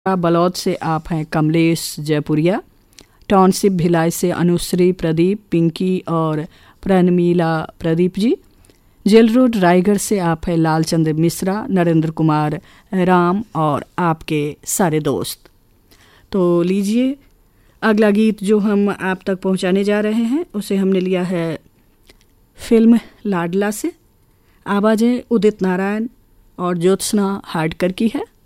बलौद से आप हैं कमलेश जयपुरिया, टाउनशिप भिलाई से अनुश्री प्रदीप, पिंकी और प्रणमीला प्रदीप जी, जेल रोड रायगढ़ से आप हैं लालचंद्र मिश्रा, नरेंद्र कुमार राम और आपके सारे दोस्त। तो लीजिए अगला गीत जो हम आप तक पहुंचाने जा रहे हैं उसे हमने लिया है फिल्म लाडला से। आवाज़ें उदित नारायण और ज्योत्सना हार्डकर की है।